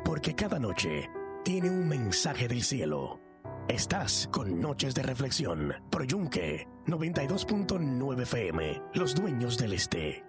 porque cada noche tiene un mensaje del cielo. Estás con Noches de Reflexión, por Yunque 92.9 FM, Los Dueños del Este.